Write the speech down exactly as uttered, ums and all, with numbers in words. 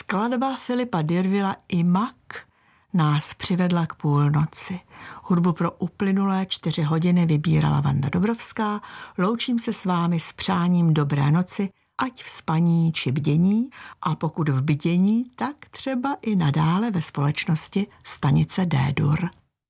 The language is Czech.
Skladba Filipa D'Urvilla Imak nás přivedla k půlnoci. Hudbu pro uplynulé čtyři hodiny vybírala Vanda Dobrovská. Loučím se s vámi s přáním dobré noci, ať v spaní či bdění, a pokud v bdění, tak třeba i nadále ve společnosti stanice D-dur.